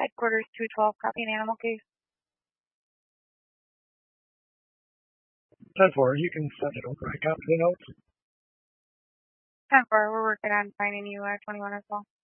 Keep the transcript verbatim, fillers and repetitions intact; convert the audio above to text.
Headquarters two twelve, copy an animal case. ten four, you can send it over. I copy the notes. ten four, we're working on finding you at twenty-one as well.